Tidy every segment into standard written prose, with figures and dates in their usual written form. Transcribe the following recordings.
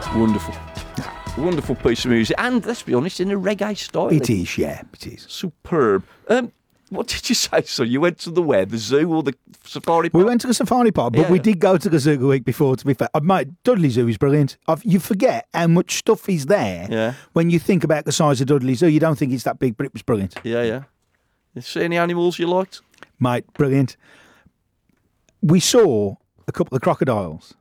Wonderful. Wonderful piece of music. And, let's be honest, in a reggae style. It is, yeah, it is. Superb. What did you say, so you went to the zoo or the safari park? We went to the safari park, but we did go to the zoo the week before, to be fair. Mate, Dudley Zoo is brilliant. You forget how much stuff is there when you think about the size of Dudley Zoo. You don't think it's that big, but it was brilliant. Yeah. You see any animals you liked? Mate, brilliant. We saw a couple of crocodiles.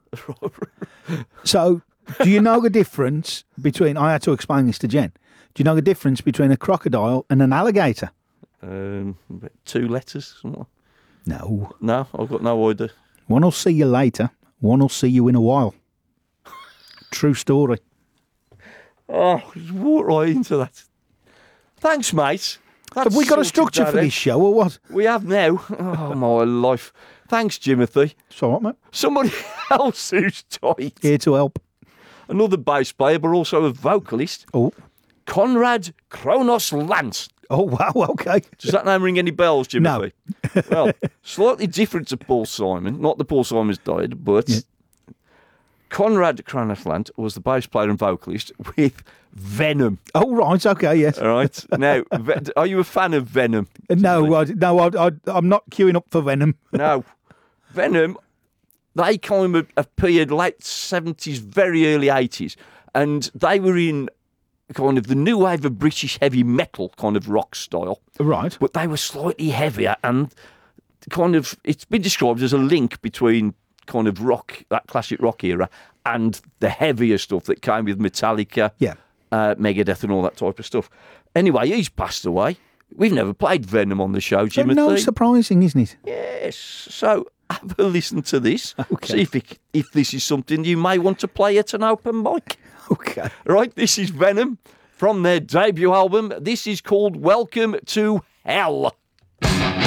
So, do you know the difference between... I had to explain this to Jen. Do you know the difference between a crocodile and an alligator? 2 letters. Something. No. No, I've got no idea. One will see you later. One will see you in a while. True story. Oh, just walk right into that. Thanks, mate. Have we got a structure for this show or what? We have now. Oh, my life. Thanks, Jimothy. It's all right, mate. Somebody else who's tight. Here to help. Another bass player, but also a vocalist. Oh. Conrad Kronos Lance. Oh, wow, okay. Does that name ring any bells, Jimothy? No. Well, slightly different to Paul Simon. Not that Paul Simon's died, but Conrad Kronos Lance was the bass player and vocalist with Venom. Oh, right, okay, yes. All right. Now, are you a fan of Venom? No, I'm not queuing up for Venom. No. Venom, they kind of appeared late 70s, very early 80s, and they were in kind of the new wave of British heavy metal kind of rock style. Right. But they were slightly heavier and kind of, it's been described as a link between kind of rock, that classic rock era, and the heavier stuff that came with Metallica, Megadeth and all that type of stuff. Anyway, he's passed away. We've never played Venom on the show, Jimothy. No, surprising, isn't it? Yes. So have a listen to this. Okay. See if this is something you may want to play at an open mic. Okay. Right, this is Venom from their debut album. This is called Welcome to Hell.